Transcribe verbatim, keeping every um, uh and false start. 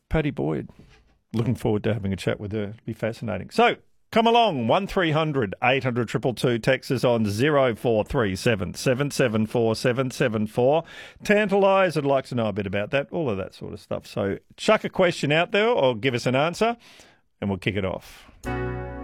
Paddy Boyd. Looking forward to having a chat with her. It'll be fascinating. So, come along, one three hundred eight hundred two two two. Text us on zero four three seven seven seven four seven seven four. Tantalise, I'd like to know a bit about that, all of that sort of stuff. So chuck a question out there or give us an answer and we'll kick it off.